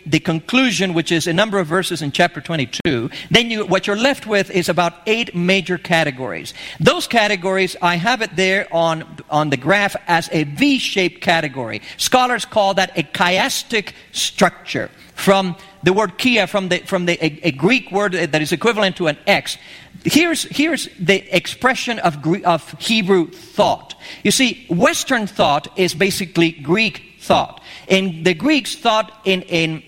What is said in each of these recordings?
the conclusion, which is a number of verses in chapter 22, then what you're left with is about 8 major categories. Those categories, I have it there on the graph as a V-shaped category. Scholars call that a chiastic structure. From the word chia, from a Greek word that is equivalent to an X. Here's the expression of Hebrew thought. You see, Western thought is basically Greek thought. And the Greeks thought in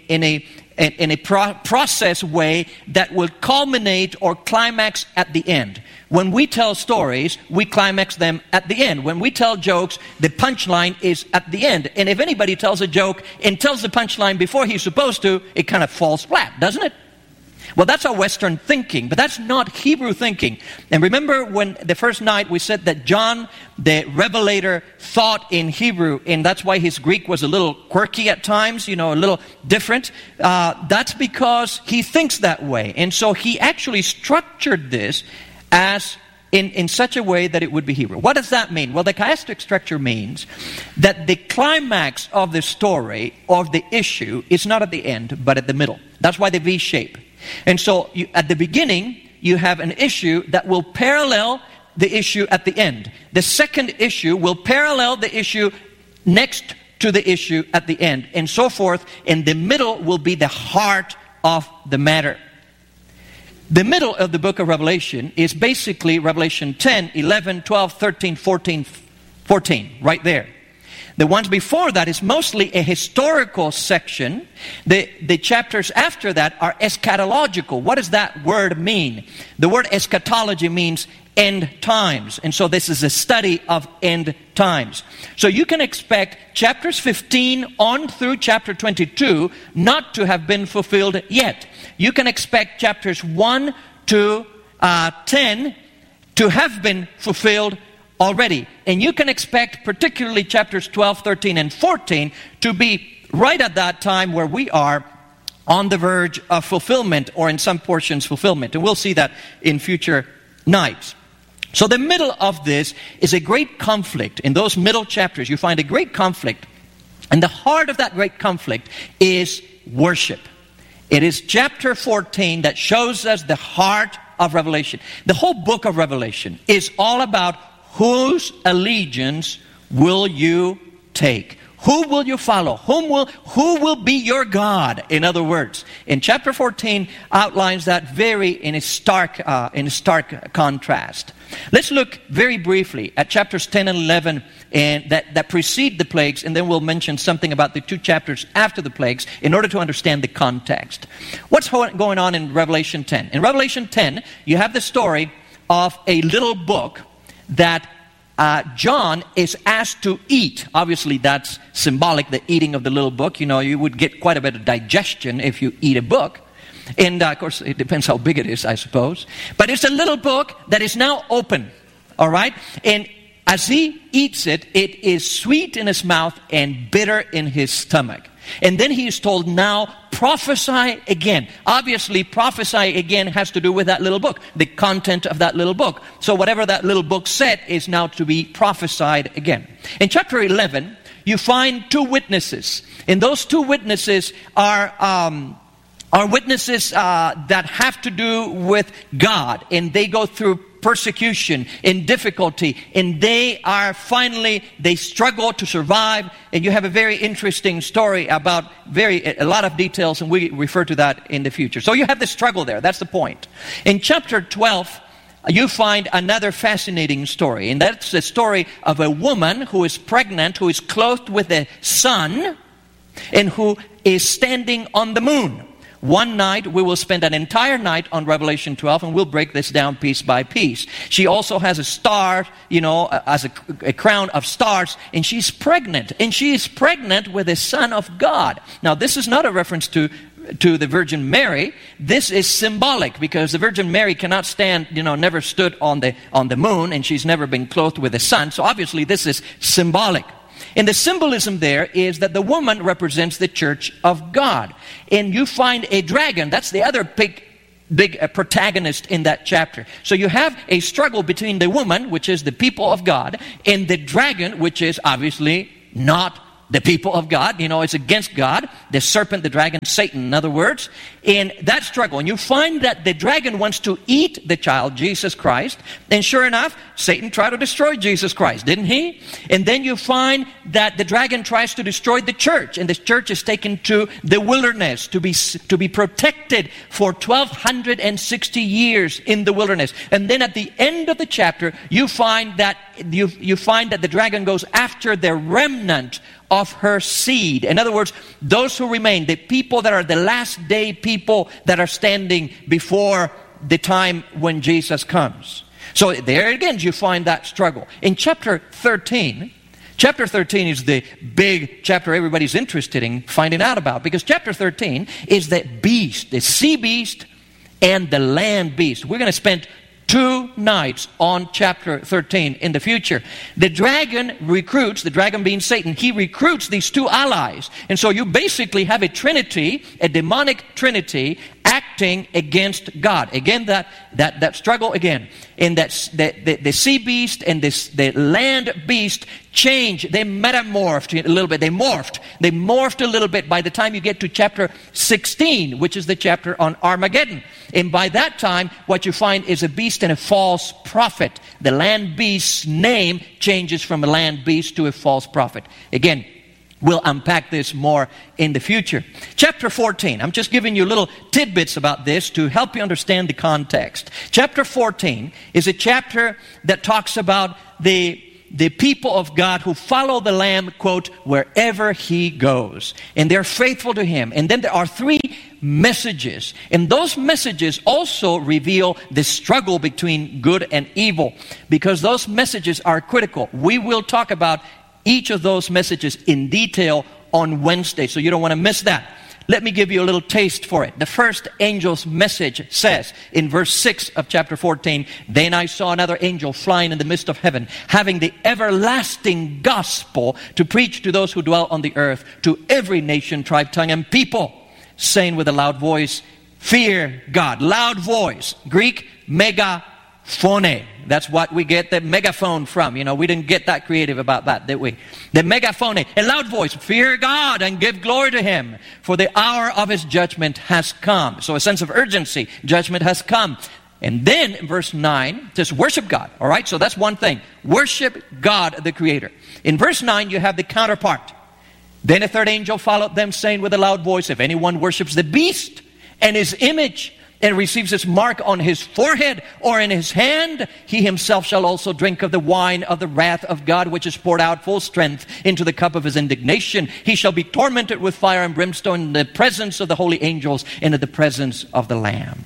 a process way that will culminate or climax at the end. When we tell stories, we climax them at the end. When we tell jokes, the punchline is at the end. And if anybody tells a joke and tells the punchline before he's supposed to, it kind of falls flat, doesn't it? Well, that's our Western thinking, but that's not Hebrew thinking. And remember when the first night we said that John, the Revelator, thought in Hebrew, and that's why his Greek was a little quirky at times, a little different. That's because he thinks that way. And so he actually structured this as in such a way that it would be Hebrew. What does that mean? Well, the chiastic structure means that the climax of the story or the issue is not at the end, but at the middle. That's why the V shape. And so at the beginning, you have an issue that will parallel the issue at the end. The second issue will parallel the issue next to the issue at the end, and so forth. And the middle will be the heart of the matter. The middle of the book of Revelation is basically Revelation 10, 11, 12, 13, 14, right there. The ones before that is mostly a historical section. The chapters after that are eschatological. What does that word mean? The word eschatology means end times. And so this is a study of end times. So you can expect chapters 15 on through chapter 22 not to have been fulfilled yet. You can expect chapters 1 to 10 to have been fulfilled already. And you can expect particularly chapters 12, 13, and 14 to be right at that time where we are on the verge of fulfillment, or in some portions fulfillment. And we'll see that in future nights. So the middle of this is a great conflict. In those middle chapters, you find a great conflict. And the heart of that great conflict is worship. It is chapter 14 that shows us the heart of Revelation. The whole book of Revelation is all about whose allegiance will you take? Who will you follow? Who will be your God? In other words, in chapter 14 outlines that in a stark contrast. Let's look very briefly at chapters 10 and 11 and that precede the plagues, and then we'll mention something about the 2 chapters after the plagues in order to understand the context. What's going on in Revelation 10? In Revelation 10, you have the story of a little book that John is asked to eat. Obviously, that's symbolic, the eating of the little book. You would get quite a bit of digestion if you eat a book. And, of course, it depends how big it is, I suppose. But it's a little book that is now open, all right? And as he eats it, it is sweet in his mouth and bitter in his stomach. And then he is told, now prophesy again. Obviously, prophesy again has to do with that little book, the content of that little book. So whatever that little book said is now to be prophesied again. In chapter 11, you find 2 witnesses. And those 2 witnesses are witnesses that have to do with God. And they go through persecution and difficulty, and they struggle to survive. And you have a very interesting story about a lot of details, and we refer to that in the future. So you have the struggle there. That's the point. In chapter 12, you find another fascinating story, and that's the story of a woman who is pregnant, who is clothed with a sun, and who is standing on the moon. One night, we will spend an entire night on Revelation 12, and we'll break this down piece by piece. She also has a star, as a crown of stars, and she's pregnant. And she is pregnant with the Son of God. Now, this is not a reference to the Virgin Mary. This is symbolic, because the Virgin Mary cannot stand, never stood on the moon, and she's never been clothed with the sun. So obviously, this is symbolic. And the symbolism there is that the woman represents the church of God. And you find a dragon. That's the other big protagonist in that chapter. So you have a struggle between the woman, which is the people of God, and the dragon, which is obviously not the people of God. It's against God. The serpent, the dragon, Satan, in other words. In that struggle, and you find that the dragon wants to eat the child, Jesus Christ. And sure enough, Satan tried to destroy Jesus Christ, didn't he? And then you find that the dragon tries to destroy the church. And the church is taken to the wilderness to be protected for 1,260 years in the wilderness. And then at the end of the chapter, you find that the dragon goes after the remnant of her seed. In other words, those who remain, the people that are the last day people that are standing before the time when Jesus comes. So there again, you find that struggle. In chapter 13 is the big chapter everybody's interested in finding out about, because chapter 13 is the beast, the sea beast and the land beast. We're going to spend 2 nights on chapter 13 in the future. The dragon being Satan, he recruits these 2 allies. And so you basically have a trinity, a demonic trinity, acting against God. Again, that struggle again. And the sea beast and the land beast change. They metamorphed a little bit. They morphed a little bit by the time you get to chapter 16, which is the chapter on Armageddon. And by that time, what you find is a beast and a false prophet. The land beast's name changes from a land beast to a false prophet. Again, we'll unpack this more in the future. Chapter 14. I'm just giving you little tidbits about this to help you understand the context. Chapter 14 is a chapter that talks about the people of God who follow the Lamb, quote, wherever He goes. And they're faithful to Him. And then there are 3 messages. And those messages also reveal the struggle between good and evil, because those messages are critical. We will talk about each of those messages in detail on Wednesday, so you don't want to miss that. Let me give you a little taste for it. The first angel's message says in verse 6 of chapter 14, "Then I saw another angel flying in the midst of heaven, having the everlasting gospel to preach to those who dwell on the earth, to every nation, tribe, tongue, and people, saying with a loud voice, fear God." Loud voice. Greek, megaphone. That's what we get the megaphone from. We didn't get that creative about that, did we? The megaphone, a loud voice. Fear God and give glory to Him, for the hour of His judgment has come. So a sense of urgency. Judgment has come. And then in verse 9, it says worship God. All right, so that's one thing. Worship God, the Creator. In verse 9, you have the counterpart. Then a third angel followed them, saying with a loud voice, "If anyone worships the beast and his image, and receives his mark on his forehead or in his hand, he himself shall also drink of the wine of the wrath of God, which is poured out full strength into the cup of His indignation. He shall be tormented with fire and brimstone in the presence of the holy angels and in the presence of the Lamb."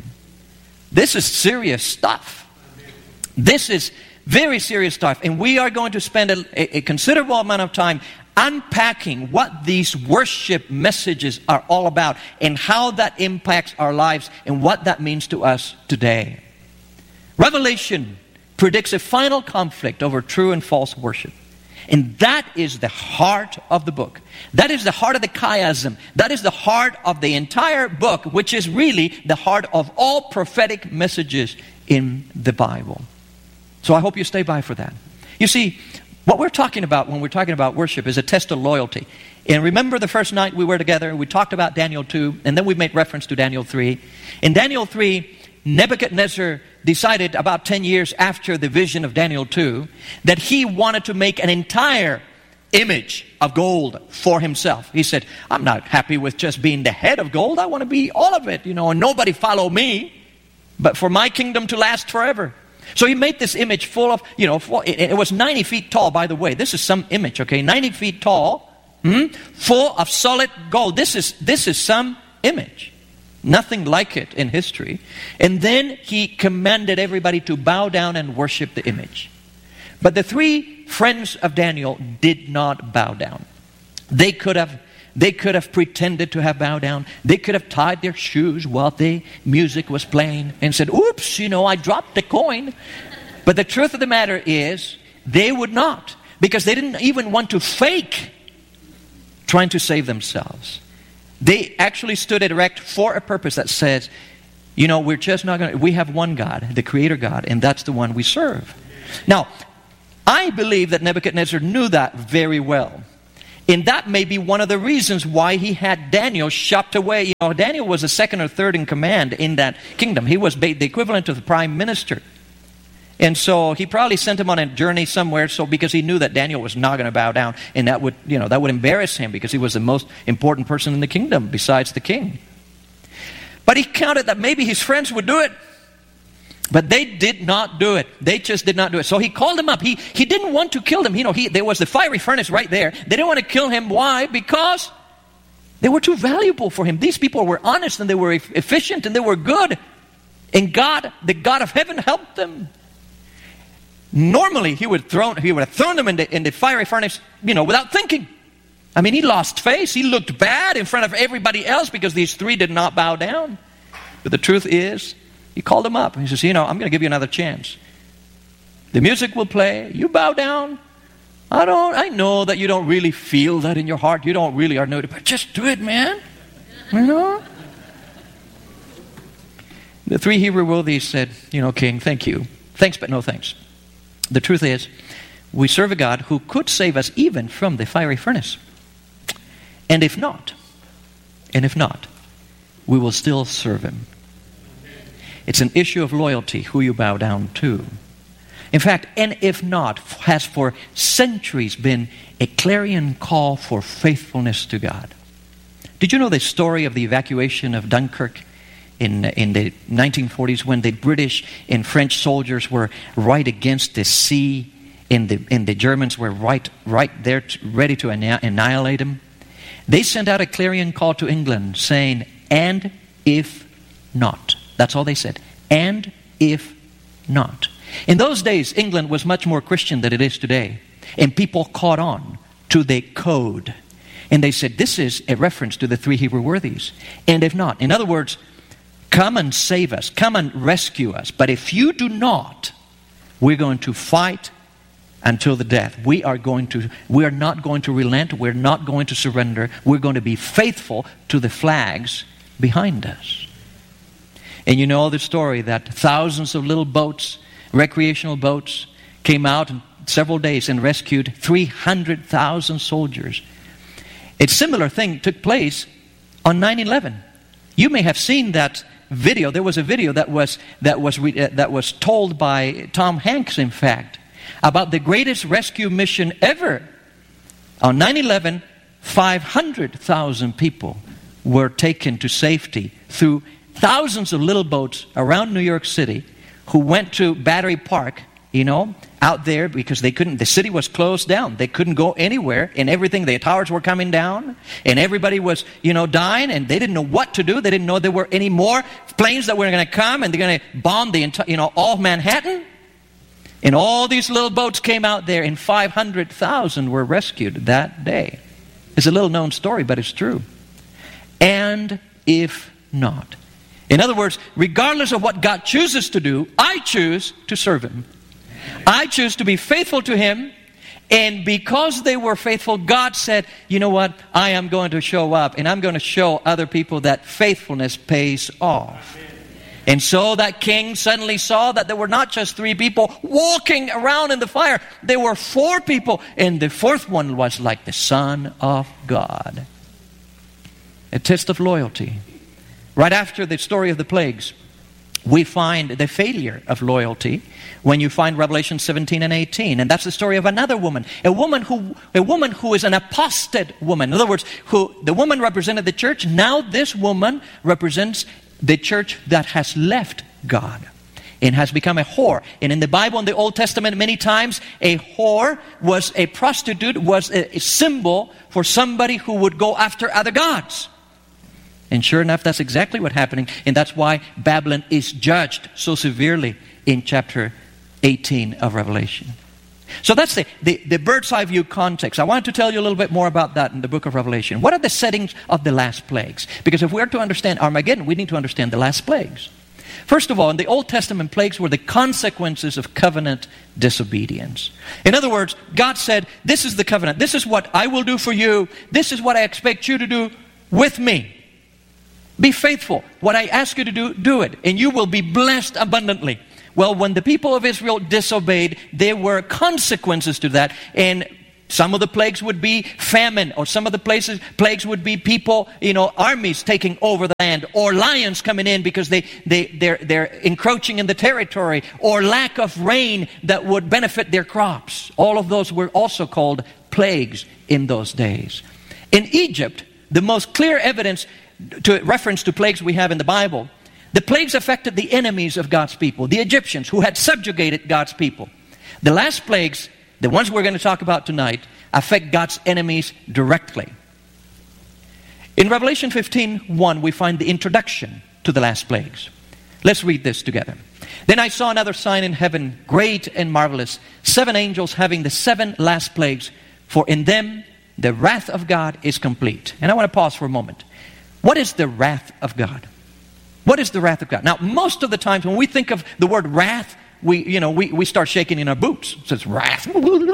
This is serious stuff. This is very serious stuff. And we are going to spend a considerable amount of time unpacking what these worship messages are all about and how that impacts our lives and what that means to us today. Revelation predicts a final conflict over true and false worship. And that is the heart of the book. That is the heart of the chiasm. That is the heart of the entire book, which is really the heart of all prophetic messages in the Bible. So I hope you stay by for that. You see, what we're talking about when we're talking about worship is a test of loyalty. And remember the first night we were together, we talked about Daniel 2, and then we made reference to Daniel 3. In Daniel 3, Nebuchadnezzar decided about 10 years after the vision of Daniel 2 that he wanted to make an entire image of gold for himself. He said, "I'm not happy with just being the head of gold. I want to be all of it, and nobody follow me, but for my kingdom to last forever." So he made this image full of, it was 90 feet tall, by the way. This is some image, okay? 90 feet tall, full of solid gold. This is some image. Nothing like it in history. And then he commanded everybody to bow down and worship the image. But the 3 friends of Daniel did not bow down. They could have pretended to have bowed down. They could have tied their shoes while the music was playing and said, "Oops, I dropped the coin." But the truth of the matter is, they would not, because they didn't even want to fake trying to save themselves. They actually stood erect for a purpose that says, we're just not going to, we have one God, the Creator God, and that's the one we serve. Now, I believe that Nebuchadnezzar knew that very well. And that may be one of the reasons why he had Daniel shipped away. Daniel was the second or third in command in that kingdom. He was the equivalent of the prime minister. And so he probably sent him on a journey somewhere because he knew that Daniel was not going to bow down. And that would embarrass him because he was the most important person in the kingdom besides the king. But he counted that maybe his friends would do it. But they did not do it. They just did not do it. So he called him up. He didn't want to kill them. There was the fiery furnace right there. They didn't want to kill him. Why? Because they were too valuable for him. These people were honest and they were efficient and they were good. And God, the God of heaven, helped them. Normally, he would have thrown them in the fiery furnace, without thinking. I mean, he lost face. He looked bad in front of everybody else because these three did not bow down. But the truth is, he called them up. He says, I'm going to give you another chance. The music will play. You bow down. I know that you don't really feel that in your heart. You don't really are noted, but just do it, man. The three Hebrew worthies said, King, thank you. Thanks, but no thanks. The truth is, we serve a God who could save us even from the fiery furnace. And if not, we will still serve him. It's an issue of loyalty who you bow down to. In fact, and if not, has for centuries been a clarion call for faithfulness to God. Did you know the story of the evacuation of Dunkirk in the 1940s when the British and French soldiers were right against the sea and the Germans were right there ready to annihilate them? They sent out a clarion call to England saying, and if not. That's all they said. And if not. In those days, England was much more Christian than it is today. And people caught on to the code. And they said, this is a reference to the three Hebrew worthies. And if not. In other words, come and save us. Come and rescue us. But if you do not, we're going to fight until the death. We are not going to relent. We're not going to surrender. We're going to be faithful to the flags behind us. And you know the story that thousands of little boats, recreational boats, came out in several days and rescued 300,000 soldiers. A similar thing took place on 9/11. You may have seen that video. There was a video that was told by Tom Hanks, in fact, about the greatest rescue mission ever. On 9/11, 500,000 people were taken to safety through thousands of little boats around New York City who went to Battery Park, out there because the city was closed down. They couldn't go anywhere and everything. The towers were coming down and everybody was, dying and they didn't know what to do. They didn't know there were any more planes that were going to come and they're going to bomb the entire, all of Manhattan. And all these little boats came out there and 500,000 were rescued that day. It's a little known story, but it's true. And if not. In other words, regardless of what God chooses to do, I choose to serve him. I choose to be faithful to him. And because they were faithful, God said, you know what? I am going to show up and I'm going to show other people that faithfulness pays off. And so that king suddenly saw that there were not just three people walking around in the fire. There were four people. And the fourth one was like the Son of God. A test of loyalty. Right after the story of the plagues, we find the failure of loyalty when you find Revelation 17 and 18. And that's the story of another woman. A woman who is an apostate woman. In other words, the woman represented the church. Now this woman represents the church that has left God and has become a whore. And in the Bible, in the Old Testament, many times a whore was a prostitute, was a symbol for somebody who would go after other gods. And sure enough, that's exactly what's happening. And that's why Babylon is judged so severely in chapter 18 of Revelation. So that's the bird's eye view context. I wanted to tell you a little bit more about that in the book of Revelation. What are the settings of the last plagues? Because if we're to understand Armageddon, we need to understand the last plagues. First of all, in the Old Testament, plagues were the consequences of covenant disobedience. In other words, God said, this is the covenant. This is what I will do for you. This is what I expect you to do with me. Be faithful. What I ask you to do, do it. And you will be blessed abundantly. Well, when the people of Israel disobeyed, there were consequences to that. And Some of the plagues would be famine, or some of the plagues would be people, armies taking over the land, or lions coming in because they're encroaching in the territory, or lack of rain that would benefit their crops. All of those were also called plagues in those days. In Egypt, the most clear evidence reference to plagues we have in the Bible, the plagues affected the enemies of God's people, the Egyptians who had subjugated God's people. The last plagues, the ones we're going to talk about tonight, affect God's enemies directly. In Revelation 15:1, we find the introduction to the last plagues. Let's read this together. Then I saw another sign in heaven, great and marvelous, 7 angels having the 7 last plagues, for in them the wrath of God is complete. And I want to pause for a moment. What is the wrath of God? What is the wrath of God? Now, most of the times when we think of the word wrath, we start shaking in our boots. It says wrath.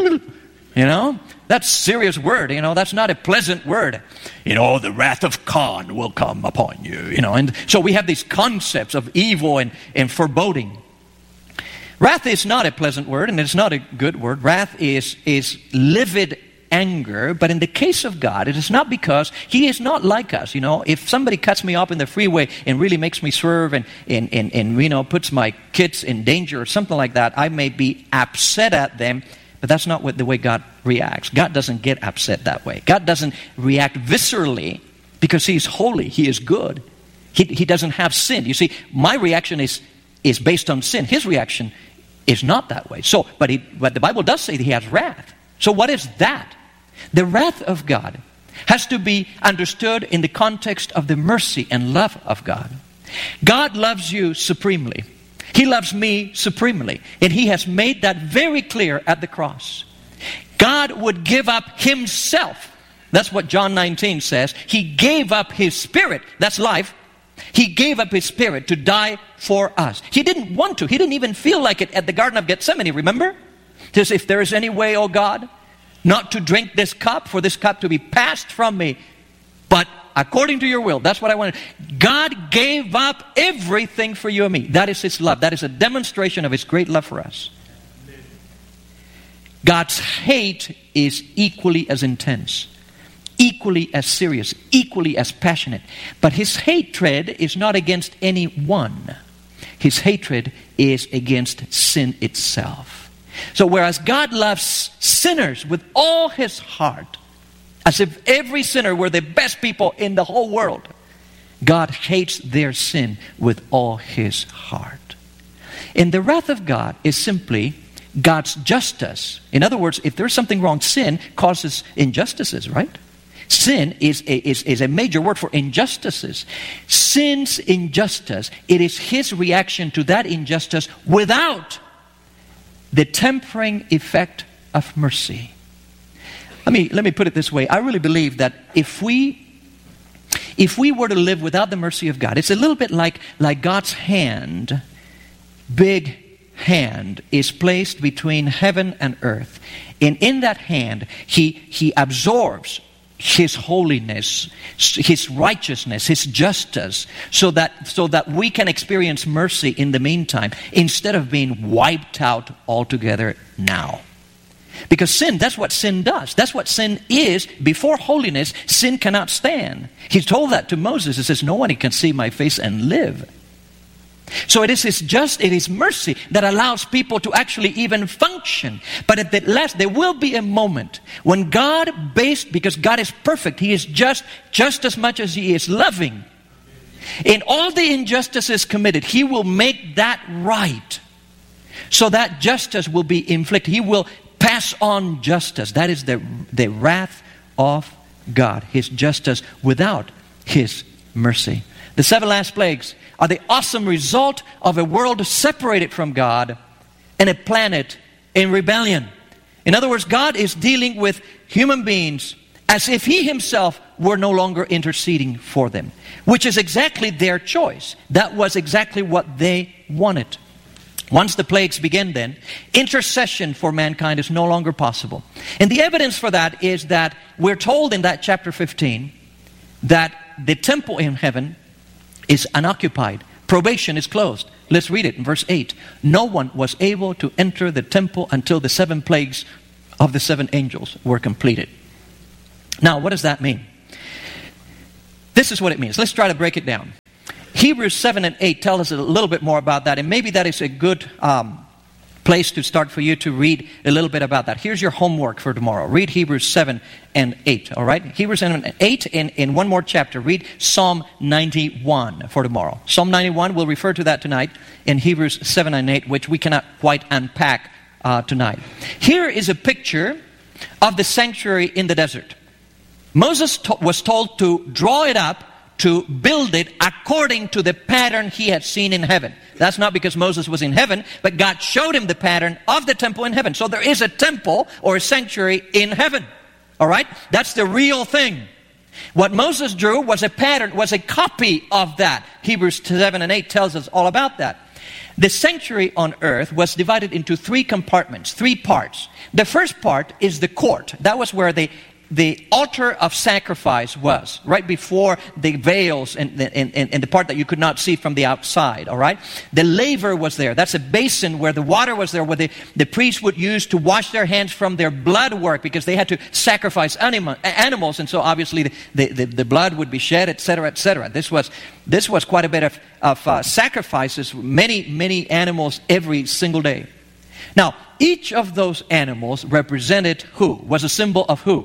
That's a serious word. That's not a pleasant word. The wrath of God will come upon you. And so we have these concepts of evil and foreboding. Wrath is not a pleasant word, and it's not a good word. Wrath is livid anger, but in the case of God, it is not because He is not like us. If somebody cuts me off in the freeway and really makes me swerve and puts my kids in danger or something like that, I may be upset at them, but that's not the way God reacts. God doesn't get upset that way. God doesn't react viscerally because He's holy. He is good. He doesn't have sin. You see, my reaction is based on sin. His reaction is not that way. So, but the Bible does say that He has wrath. So what is that? The wrath of God has to be understood in the context of the mercy and love of God. God loves you supremely. He loves me supremely. And He has made that very clear at the cross. God would give up Himself. That's what John 19 says. He gave up His Spirit. That's life. He gave up His Spirit to die for us. He didn't want to. He didn't even feel like it at the Garden of Gethsemane, remember? He says, if there is any way, O God, not to drink this cup, for this cup to be passed from me, but according to your will. That's what I wanted. God gave up everything for you and me. That is His love. That is a demonstration of His great love for us. God's hate is equally as intense, equally as serious, equally as passionate. But His hatred is not against anyone. His hatred is against sin itself. So whereas God loves sinners with all His heart, as if every sinner were the best people in the whole world, God hates their sin with all His heart. And the wrath of God is simply God's justice. In other words, if there's something wrong, sin causes injustices, right? Sin is a major word for injustices. Sin's injustice, it is His reaction to that injustice without the tempering effect of mercy. Let me put it this way. I really believe that if we were to live without the mercy of God, it's a little bit like God's hand, big hand, is placed between heaven and earth. And in that hand, He absorbs His holiness, His righteousness, His justice, so that we can experience mercy in the meantime, instead of being wiped out altogether now. Because sin, that's what sin does. That's what sin is. Before holiness, sin cannot stand. He told that to Moses. He says, no one can see my face and live. So it is mercy that allows people to actually even function. But at the last, there will be a moment when God, because God is perfect, He is just as much as He is loving. In all the injustices committed, He will make that right. So that justice will be inflicted. He will pass on justice. That is the wrath of God. His justice without His mercy. The 7 last plagues are the awesome result of a world separated from God and a planet in rebellion. In other words, God is dealing with human beings as if He Himself were no longer interceding for them, which is exactly their choice. That was exactly what they wanted. Once the plagues begin then, intercession for mankind is no longer possible. And the evidence for that is that we're told in that chapter 15 that the temple in heaven is unoccupied. Probation is closed. Let's read it in verse 8. No one was able to enter the temple until the 7 plagues of the 7 angels were completed. Now, what does that mean? This is what it means. Let's try to break it down. Hebrews 7 and 8 tell us a little bit more about that, and maybe that is a good place to start for you to read a little bit about that. Here's your homework for tomorrow. Read Hebrews 7 and 8, all right? Hebrews 7 and 8, in one more chapter, read Psalm 91 for tomorrow. Psalm 91, we'll refer to that tonight in Hebrews 7 and 8, which we cannot quite unpack tonight. Here is a picture of the sanctuary in the desert. Moses was told to draw it up, to build it according to the pattern he had seen in heaven. That's not because Moses was in heaven, but God showed him the pattern of the temple in heaven. So there is a temple or a sanctuary in heaven. All right? That's the real thing. What Moses drew was a pattern, was a copy of that. Hebrews 7 and 8 tells us all about that. The sanctuary on earth was divided into 3 compartments, 3 parts. The first part is the court. That was where the altar of sacrifice was, right before the veils and the part that you could not see from the outside, all right? The laver was there. That's a basin where the water was there, where the priests would use to wash their hands from their blood work, because they had to sacrifice animals, and so obviously the blood would be shed, etc., etc. This was quite a bit of sacrifices, many animals every single day. Now, each of those animals represented who? Was a symbol of who?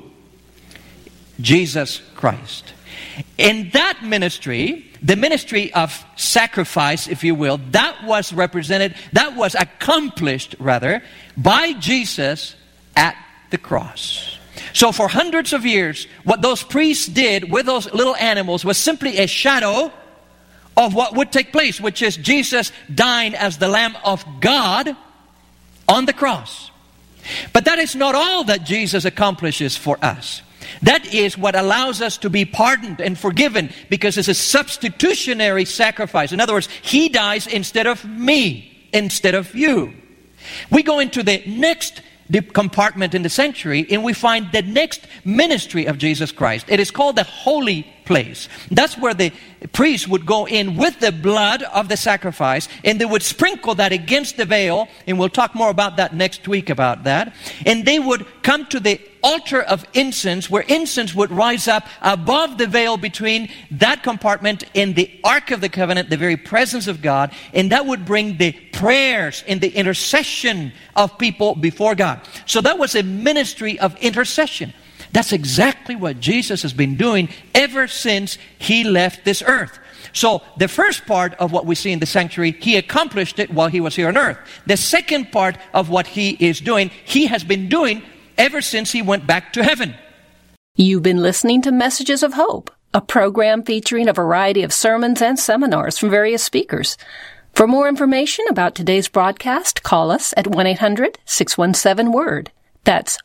Jesus Christ. In that ministry, the ministry of sacrifice, if you will, that was accomplished by Jesus at the cross. So for hundreds of years, what those priests did with those little animals was simply a shadow of what would take place, which is Jesus dying as the Lamb of God on the cross. But that is not all that Jesus accomplishes for us. That is what allows us to be pardoned and forgiven, because it's a substitutionary sacrifice. In other words, He dies instead of me, instead of you. We go into the next compartment in the sanctuary, and we find the next ministry of Jesus Christ. It is called the holy place. That's where the priests would go in with the blood of the sacrifice, and they would sprinkle that against the veil, and we'll talk more about that next week about that. And they would come to the altar of incense, where incense would rise up above the veil between that compartment and the Ark of the Covenant, the very presence of God, and that would bring the prayers and the intercession of people before God. So that was a ministry of intercession. That's exactly what Jesus has been doing ever since He left this earth. So the first part of what we see in the sanctuary, He accomplished it while He was here on earth. The second part of what He is doing, He has been doing ever since He went back to heaven. You've been listening to Messages of Hope, a program featuring a variety of sermons and seminars from various speakers. For more information about today's broadcast, call us at 1-800-617-WORD. That's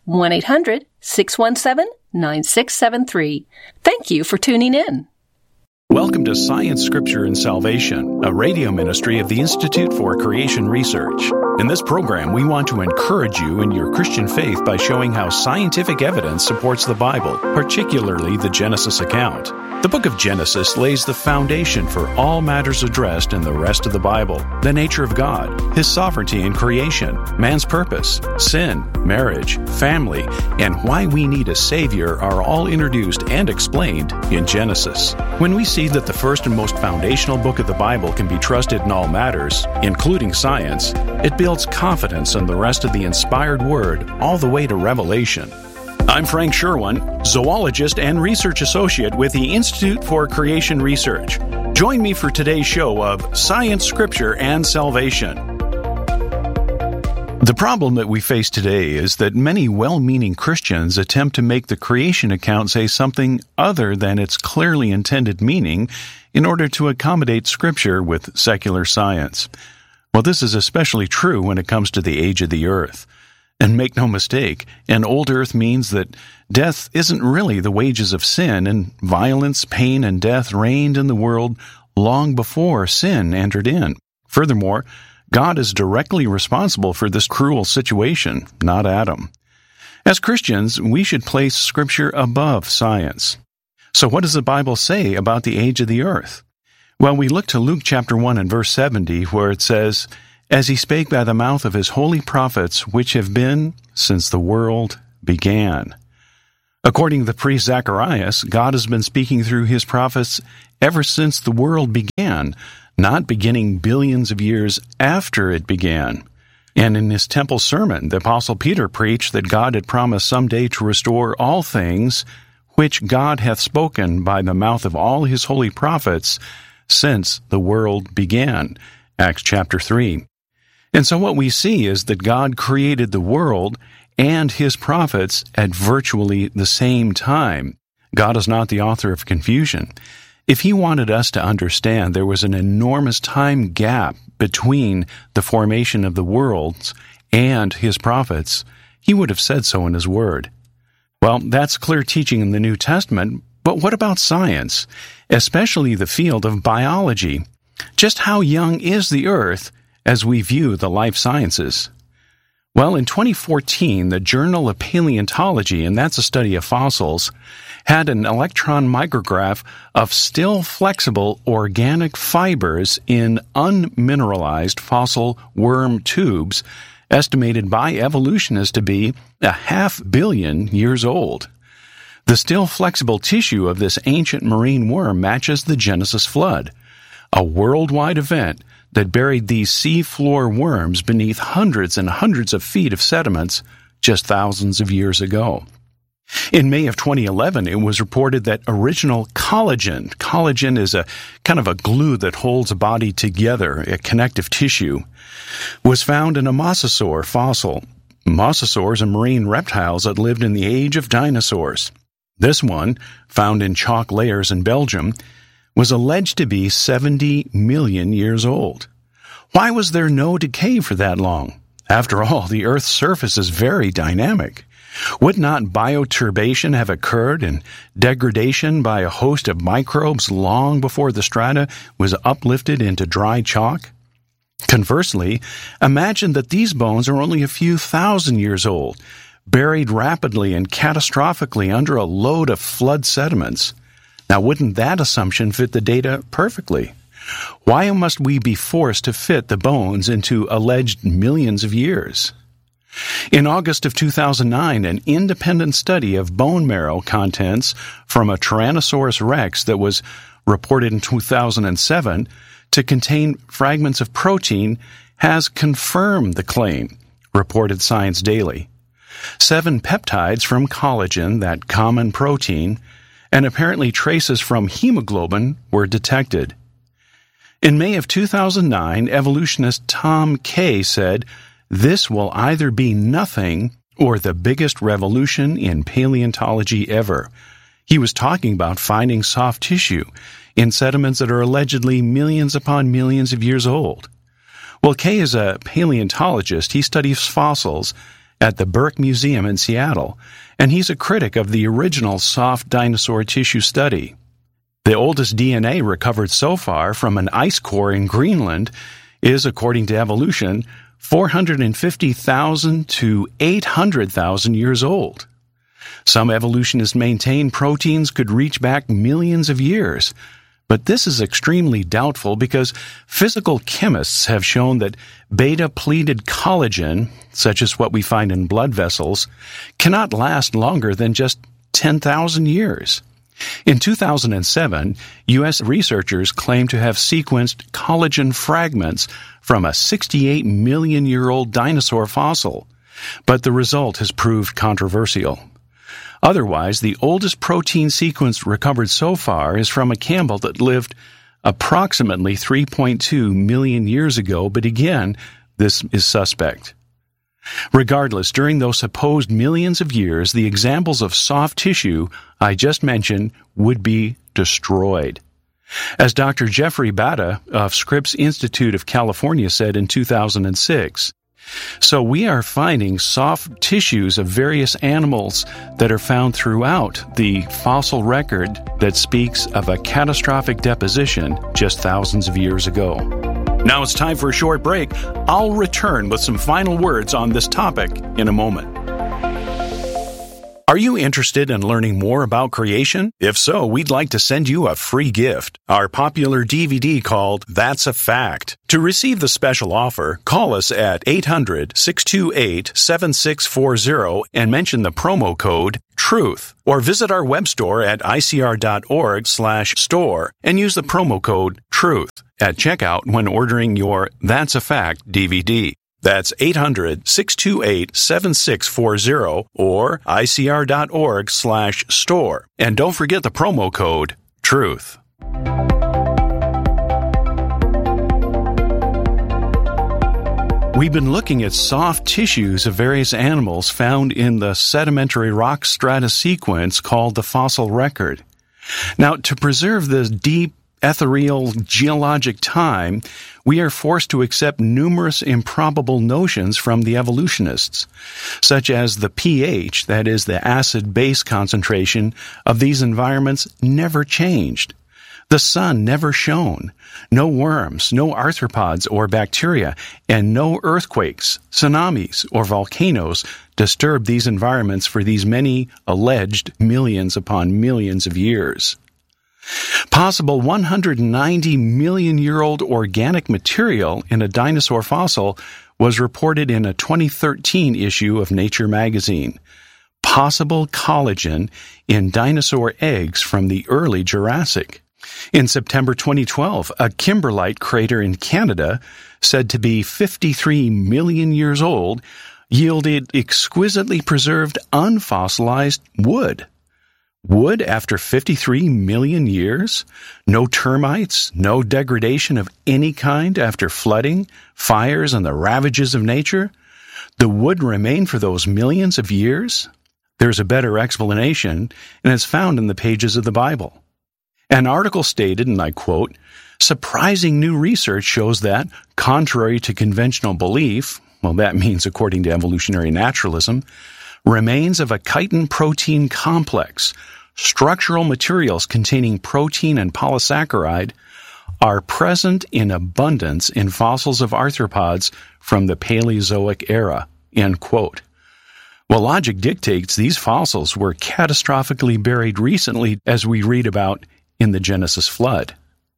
1-800-617-9673. Thank you for tuning in. Welcome to Science, Scripture, and Salvation, a radio ministry of the Institute for Creation Research. In this program, we want to encourage you in your Christian faith by showing how scientific evidence supports the Bible, particularly the Genesis account. The book of Genesis lays the foundation for all matters addressed in the rest of the Bible: the nature of God, His sovereignty in creation, man's purpose, sin, marriage, family, and why we need a Savior are all introduced and explained in Genesis. When we see that the first and most foundational book of the Bible can be trusted in all matters, including science, it builds confidence in the rest of the inspired Word all the way to Revelation. I'm Frank Sherwin, zoologist and research associate with the Institute for Creation Research. Join me for today's show of Science, Scripture, and Salvation. The problem that we face today is that many well-meaning Christians attempt to make the creation account say something other than its clearly intended meaning in order to accommodate Scripture with secular science. Well, this is especially true when it comes to the age of the earth. And make no mistake, an old earth means that death isn't really the wages of sin, and violence, pain, and death reigned in the world long before sin entered in. Furthermore, God is directly responsible for this cruel situation, not Adam. As Christians, we should place Scripture above science. So what does the Bible say about the age of the earth? Well, we look to Luke chapter 1 and verse 70, where it says, as he spake by the mouth of his holy prophets, which have been since the world began. According to the priest Zacharias, God has been speaking through his prophets ever since the world began, not beginning billions of years after it began. And in his temple sermon, the Apostle Peter preached that God had promised someday to restore all things, which God hath spoken by the mouth of all his holy prophets since the world began. Acts chapter 3. And so what we see is that God created the world and his prophets at virtually the same time. God is not the author of confusion. If he wanted us to understand there was an enormous time gap between the formation of the worlds and his prophets, he would have said so in his word. Well, that's clear teaching in the New Testament, but what about science, especially the field of biology? Just how young is the earth as we view the life sciences? Well, in 2014, the Journal of Paleontology, and that's a study of fossils, had an electron micrograph of still flexible organic fibers in unmineralized fossil worm tubes, estimated by evolutionists to be 500 million years old. The still flexible tissue of this ancient marine worm matches the Genesis flood, a worldwide event that buried these seafloor worms beneath hundreds and hundreds of feet of sediments just thousands of years ago. In May of 2011, it was reported that original collagen is a kind of a glue that holds a body together, a connective tissue, was found in a mosasaur fossil. Mosasaurs are marine reptiles that lived in the age of dinosaurs. This one, found in chalk layers in Belgium, was alleged to be 70 million years old. Why was there no decay for that long? After all, the Earth's surface is very dynamic. Would not bioturbation have occurred and degradation by a host of microbes long before the strata was uplifted into dry chalk? Conversely, imagine that these bones are only a few thousand years old, buried rapidly and catastrophically under a load of flood sediments. Now, wouldn't that assumption fit the data perfectly? Why must we be forced to fit the bones into alleged millions of years? In August of 2009, an independent study of bone marrow contents from a Tyrannosaurus rex that was reported in 2007 to contain fragments of protein has confirmed the claim, reported Science Daily. 7 peptides from collagen, that common protein, and apparently traces from hemoglobin were detected. In May of 2009, evolutionist Tom Kay said, "This will either be nothing or the biggest revolution in paleontology ever." He was talking about finding soft tissue in sediments that are allegedly millions upon millions of years old. Well, Kay is a paleontologist. He studies fossils at the Burke Museum in Seattle, and he's a critic of the original soft dinosaur tissue study. The oldest DNA recovered so far from an ice core in Greenland is, according to evolution, 450,000 to 800,000 years old. Some evolutionists maintain proteins could reach back millions of years, but this is extremely doubtful because physical chemists have shown that beta-pleated collagen, such as what we find in blood vessels, cannot last longer than just 10,000 years. In 2007, U.S. researchers claimed to have sequenced collagen fragments from a 68 million-year-old dinosaur fossil, but the result has proved controversial. Otherwise, the oldest protein sequence recovered so far is from a camel that lived approximately 3.2 million years ago, but again, this is suspect. Regardless, during those supposed millions of years, the examples of soft tissue I just mentioned would be destroyed. As Dr. Jeffrey Bada of Scripps Institute of California said in 2006, so we are finding soft tissues of various animals that are found throughout the fossil record that speaks of a catastrophic deposition just thousands of years ago. Now it's time for a short break. I'll return with some final words on this topic in a moment. Are you interested in learning more about creation? If so, we'd like to send you a free gift, our popular DVD called That's a Fact. To receive the special offer, call us at 800-628-7640 and mention the promo code TRUTH, or visit our web store at icr.org/store and use the promo code TRUTH at checkout when ordering your That's a Fact DVD. That's 800-628-7640 or icr.org/store. And don't forget the promo code TRUTH. We've been looking at soft tissues of various animals found in the sedimentary rock strata sequence called the fossil record. Now, to preserve this deep, ethereal geologic time, we are forced to accept numerous improbable notions from the evolutionists, such as the pH, that is, the acid-base concentration of these environments, never changed. The sun never shone. No worms, no arthropods or bacteria, and no earthquakes, tsunamis, or volcanoes disturbed these environments for these many alleged millions upon millions of years. Possible 190 million-year-old organic material in a dinosaur fossil was reported in a 2013 issue of Nature magazine. Possible collagen in dinosaur eggs from the early Jurassic. In September 2012, a kimberlite crater in Canada, said to be 53 million years old, yielded exquisitely preserved unfossilized wood. Wood after 53 million years? No termites, no degradation of any kind after flooding, fires, and the ravages of nature? The wood remained for those millions of years? There's a better explanation, and it's found in the pages of the Bible. An article stated, and I quote, "Surprising new research shows that, contrary to conventional belief," well, that means according to evolutionary naturalism, "remains of a chitin protein complex, structural materials containing protein and polysaccharide, are present in abundance in fossils of arthropods from the Paleozoic era." End quote. Well, logic dictates these fossils were catastrophically buried recently, as we read about in the Genesis flood.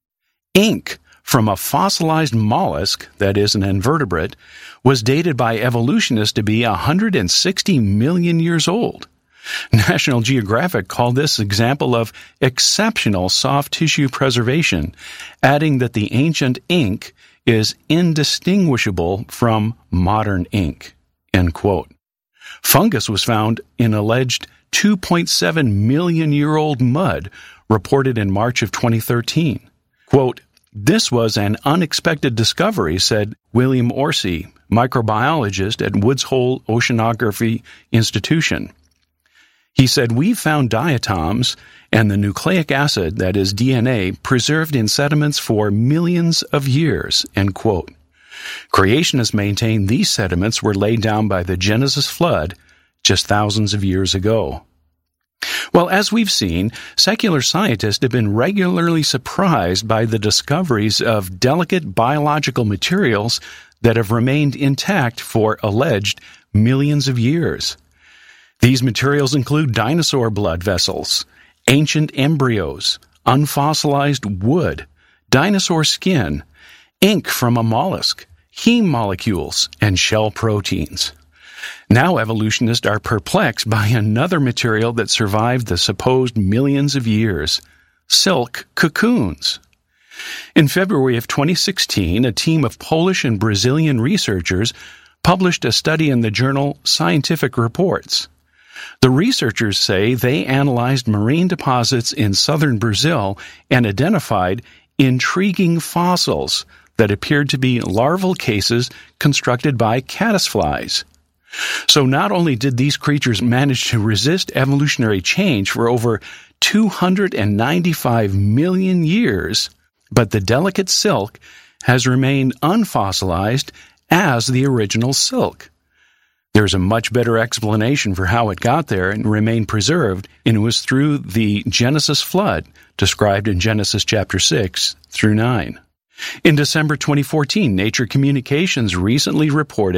Ink from a fossilized mollusk, that is, an invertebrate, was dated by evolutionists to be 160 million years old. National Geographic called this example of exceptional soft tissue preservation, adding that the ancient ink is indistinguishable from modern ink. End quote. Fungus was found in alleged 2.7 million-year-old mud reported in March of 2013. Quote, "This was an unexpected discovery," said William Orsi, microbiologist at Woods Hole Oceanography Institution. He said, "We found diatoms and the nucleic acid, that is DNA, preserved in sediments for millions of years." End quote. Creationists maintain these sediments were laid down by the Genesis flood just thousands of years ago. Well, as we've seen, secular scientists have been regularly surprised by the discoveries of delicate biological materials that have remained intact for alleged millions of years. These materials include dinosaur blood vessels, ancient embryos, unfossilized wood, dinosaur skin, ink from a mollusk, heme molecules, and shell proteins. Now evolutionists are perplexed by another material that survived the supposed millions of years: silk cocoons. In February of 2016, a team of Polish and Brazilian researchers published a study in the journal Scientific Reports. The researchers say they analyzed marine deposits in southern Brazil and identified intriguing fossils that appeared to be larval cases constructed by caddisflies. So not only did these creatures manage to resist evolutionary change for over 295 million years, but the delicate silk has remained unfossilized as the original silk. There's a much better explanation for how it got there and remained preserved, and it was through the Genesis flood, described in Genesis chapter 6 through 9. In December 2014, Nature Communications recently reported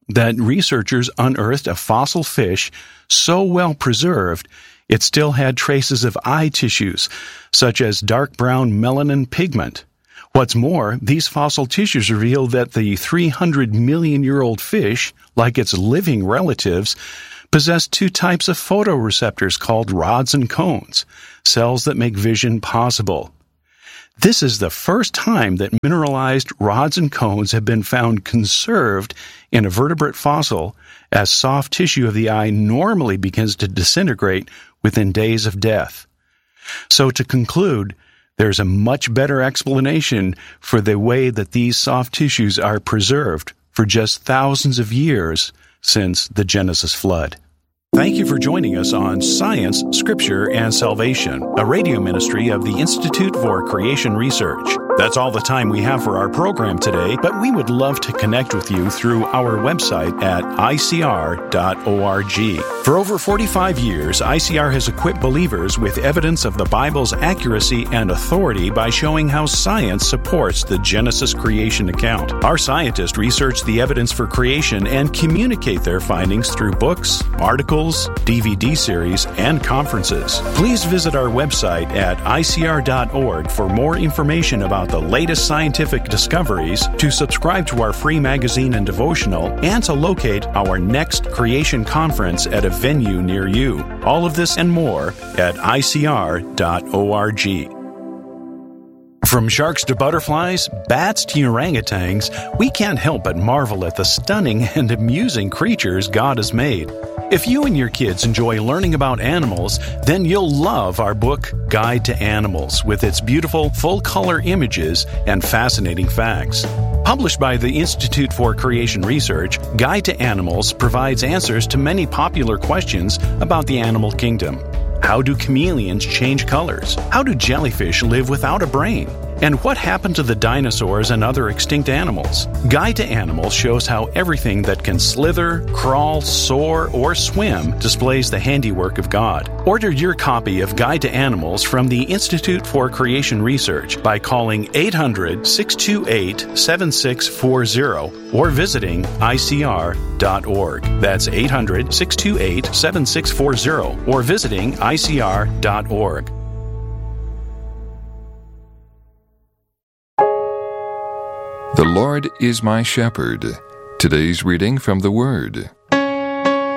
that researchers unearthed a fossil fish so well preserved it still had traces of eye tissues, such as dark brown melanin pigment. What's more, these fossil tissues reveal that the 300-million-year-old fish, like its living relatives, possessed two types of photoreceptors called rods and cones, cells that make vision possible. This is the first time that mineralized rods and cones have been found conserved in a vertebrate fossil, as soft tissue of the eye normally begins to disintegrate within days of death. So to conclude, there's a much better explanation for the way that these soft tissues are preserved for just thousands of years since the Genesis flood. Thank you for joining us on Science, Scripture, and Salvation, a radio ministry of the Institute for Creation Research. That's all the time we have for our program today, but we would love to connect with you through our website at icr.org. For over 45 years, ICR has equipped believers with evidence of the Bible's accuracy and authority by showing how science supports the Genesis creation account. Our scientists research the evidence for creation and communicate their findings through books, articles, DVD series, and conferences. Please visit our website at icr.org for more information about the latest scientific discoveries, to subscribe to our free magazine and devotional, and to locate our next creation conference at a venue near you. All of this and more at icr.org. From sharks to butterflies, bats to orangutans, we can't help but marvel at the stunning and amusing creatures God has made. If you and your kids enjoy learning about animals, then you'll love our book, Guide to Animals, with its beautiful, full-color images and fascinating facts. Published by the Institute for Creation Research, Guide to Animals provides answers to many popular questions about the animal kingdom. How do chameleons change colors? How do jellyfish live without a brain? And what happened to the dinosaurs and other extinct animals? Guide to Animals shows how everything that can slither, crawl, soar, or swim displays the handiwork of God. Order your copy of Guide to Animals from the Institute for Creation Research by calling 800-628-7640 or visiting icr.org. That's 800-628-7640 or visiting icr.org. The Lord is my shepherd. Today's reading from the Word.